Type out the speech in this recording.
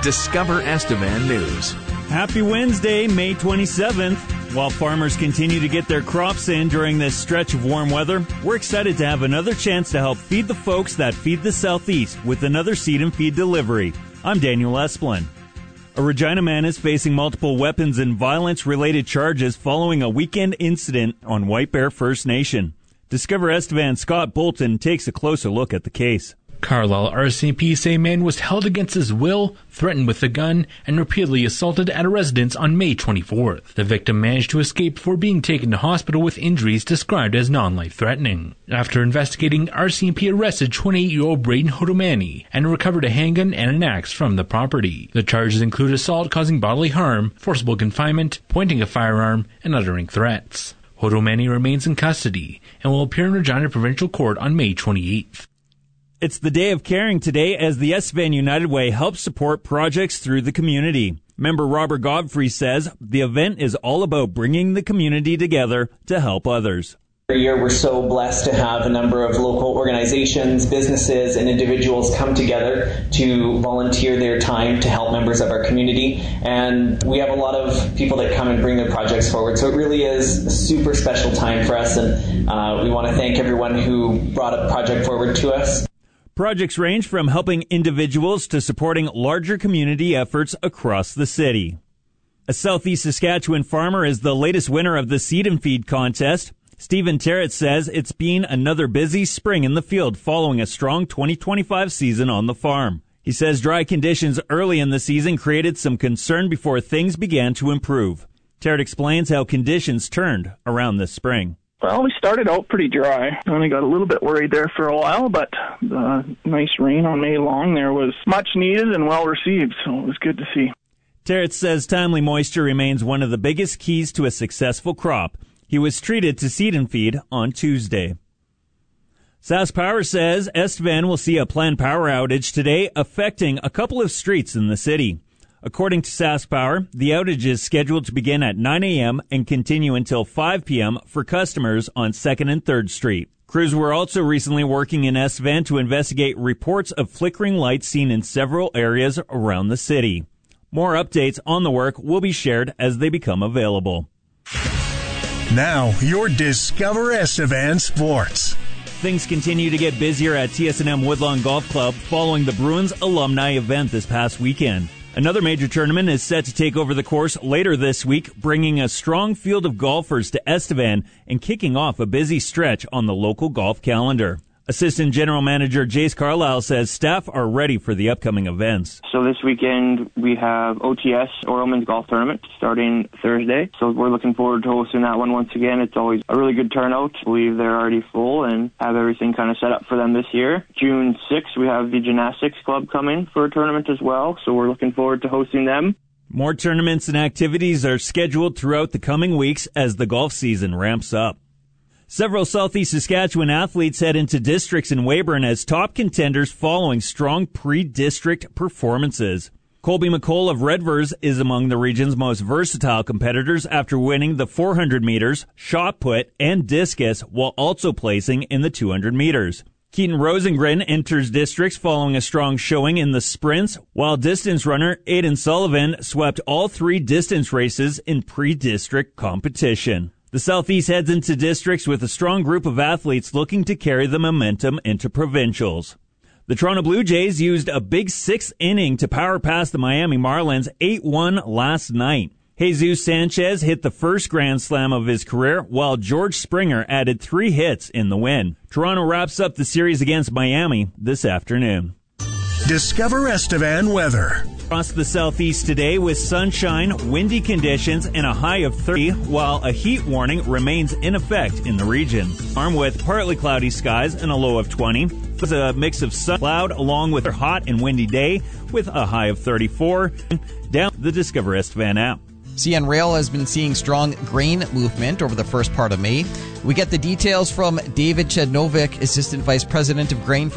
Discover Estevan News. Happy Wednesday, May 27th. While farmers continue to get their crops in during this stretch of warm weather, we're excited to have another chance to help feed the folks that feed the Southeast with another Seed and Feed delivery. I'm Daniel Esplin. A Regina man is facing multiple weapons and violence-related charges following a weekend incident on White Bear First Nation. Discover Estevan Scott Bolton takes a closer look at the case. Carlisle RCMP say man was held against his will, threatened with a gun, and repeatedly assaulted at a residence on May 24th. The victim managed to escape before being taken to hospital with injuries described as non-life-threatening. After investigating, RCMP arrested 28-year-old Braden Hodomani and recovered a handgun and an axe from the property. The charges include assault causing bodily harm, forcible confinement, pointing a firearm, and uttering threats. Hodomani remains in custody and will appear in Regina Provincial Court on May 28th. It's the Day of Caring today as the Estevan United Way helps support projects through the community. Member Robert Godfrey says the event is all about bringing the community together to help others. Every year we're so blessed to have a number of local organizations, businesses, and individuals come together to volunteer their time to help members of our community. And we have a lot of people that come and bring their projects forward. So it really is a super special time for us. And we want to thank everyone who brought a project forward to us. Projects range from helping individuals to supporting larger community efforts across the city. A Southeast Saskatchewan farmer is the latest winner of the Seed and Feed contest. Stephen Terrett says it's been another busy spring in the field following a strong 2025 season on the farm. He says dry conditions early in the season created some concern before things began to improve. Terrett explains how conditions turned around this spring. Well, we started out pretty dry. Only got a little bit worried there for a while, but the nice rain on May long there was much needed and well received, so it was good to see. Terrett says timely moisture remains one of the biggest keys to a successful crop. He was treated to Seed and Feed on Tuesday. SaskPower says Estevan will see a planned power outage today affecting a couple of streets in the city. According to SaskPower, the outage is scheduled to begin at 9 a.m. and continue until 5 p.m. for customers on 2nd and 3rd Street. Crews were also recently working in Estevan to investigate reports of flickering lights seen in several areas around the city. More updates on the work will be shared as they become available. Now, your Discover Estevan Sports. Things continue to get busier at TS&M Woodlawn Golf Club following the Bruins alumni event this past weekend. Another major tournament is set to take over the course later this week, bringing a strong field of golfers to Estevan and kicking off a busy stretch on the local golf calendar. Assistant General Manager Jace Carlisle says staff are ready for the upcoming events. So this weekend we have OTS, Oriole Men's Golf Tournament, starting Thursday. So we're looking forward to hosting that one once again. It's always a really good turnout. I believe they're already full and have everything kind of set up for them this year. June 6th, we have the Gymnastics Club coming for a tournament as well. So we're looking forward to hosting them. More tournaments and activities are scheduled throughout the coming weeks as the golf season ramps up. Several Southeast Saskatchewan athletes head into districts in Weyburn as top contenders following strong pre-district performances. Colby McColl of Redvers is among the region's most versatile competitors after winning the 400 meters, shot put, and discus while also placing in the 200 meters. Keaton Rosengren enters districts following a strong showing in the sprints, while distance runner Aidan Sullivan swept all 3 distance races in pre-district competition. The Southeast heads into districts with a strong group of athletes looking to carry the momentum into provincials. The Toronto Blue Jays used a big 6th inning to power past the Miami Marlins 8-1 last night. Jesus Sanchez hit the first grand slam of his career, while George Springer added 3 hits in the win. Toronto wraps up the series against Miami this afternoon. Discover Estevan weather. Across the Southeast today with sunshine, windy conditions, and a high of 30, while a heat warning remains in effect in the region. Armed with partly cloudy skies and a low of 20. There's a mix of sun cloud along with a hot and windy day with a high of 34. Down the Discover Estevan app. CN Rail has been seeing strong grain movement over the first part of May. We get the details from David Chednovic, Assistant Vice President of Grain for